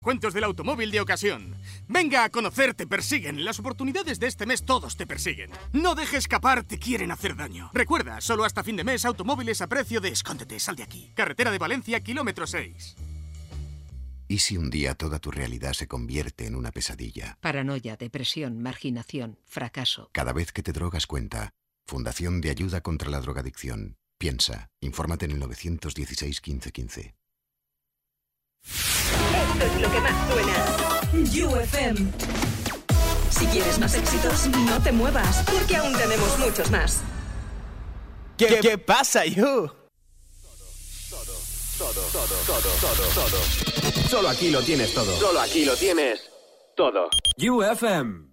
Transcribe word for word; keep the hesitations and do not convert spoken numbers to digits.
Cuentos del automóvil de ocasión. Venga a conocer, te persiguen. Las oportunidades de este mes todos te persiguen. No dejes escapar, te quieren hacer daño. Recuerda, solo hasta fin de mes, automóviles a precio de escóndete, sal de aquí. Carretera de Valencia, kilómetro seis. ¿Y si un día toda tu realidad se convierte en una pesadilla? Paranoia, depresión, marginación, fracaso. Cada vez que te drogas cuenta. Fundación de Ayuda contra la Drogadicción. Piensa, infórmate en el nueve uno seis, quince, quince. Esto es lo que más suena. U F M. Si quieres más éxitos, no te muevas, porque aún tenemos muchos más. ¿Qué, qué pasa, you? Todo, todo, todo, todo, todo, todo. Solo aquí lo tienes todo. Solo aquí lo tienes todo. U F M.